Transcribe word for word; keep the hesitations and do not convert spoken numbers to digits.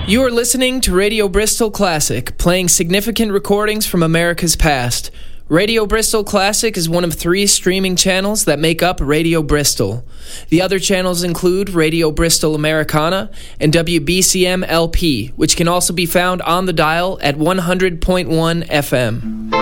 You are listening to Radio Bristol Classic, playing significant recordings from America's past. Radio Bristol Classic is one of three streaming channels that make up Radio Bristol. The other channels include Radio Bristol Americana and W B C M L P, which can also be found on the dial at one hundred point one F M.